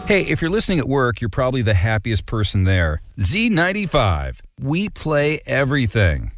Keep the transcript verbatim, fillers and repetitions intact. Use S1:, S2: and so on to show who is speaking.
S1: Hey, if you're listening at work, you're probably the happiest person there. Z ninety-five. We play everything.